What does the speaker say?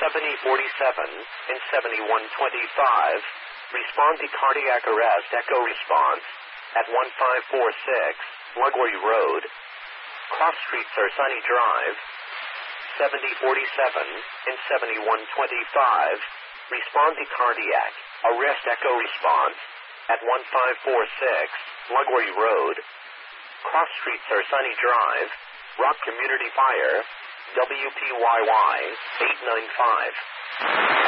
7047 and 7125. Respond to cardiac arrest echo response at 1546 Lugway Road. Cross streets are Sunny Drive. 7047 and 7125. Respond to cardiac arrest echo response at 1546 Lugway Road. Cross streets are Sunny Drive. Rock Community Fire. WPYY 895.